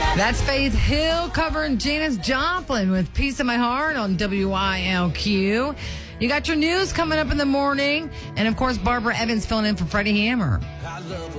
That's Faith Hill covering Janis Joplin with Peace in My Heart on WILQ. You got your news coming up in the morning. And, of course, Barbara Evans filling in for Freddie Hammer.